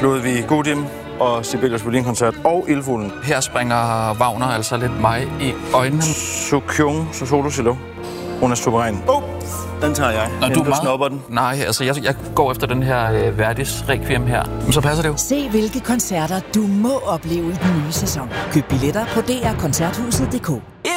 Ludwig Gudim og Sibelius Violinkoncert og Ildfuglen. Her springer Wagner altså lidt mig i øjnene. Sukyung, solo cello. Hun er suveræn. Den tager jeg. Nå, du snupper den. Nej, altså jeg går efter den her Verdis Requiem her. Men så passer det jo. Se hvilke koncerter du må opleve i den nye sæson. Køb billetter på drkoncerthuset.dk.